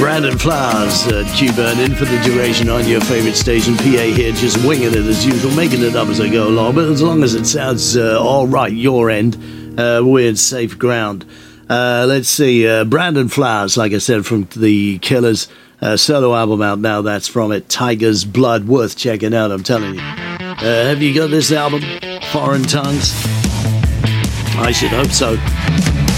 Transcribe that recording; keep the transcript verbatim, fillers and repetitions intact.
Brandon Flowers, uh, Q-Burn in for the duration on your favourite station. P A here, just winging it as usual, making it up as I go along. But as long as it sounds uh, all right, your end, uh, we're in safe ground. Uh, let's see, uh, Brandon Flowers, like I said, from the Killers, uh, solo album out now. That's from it, Tiger's Blood, worth checking out, I'm telling you. Uh, have you got this album, Foreign Tongues? I should hope so.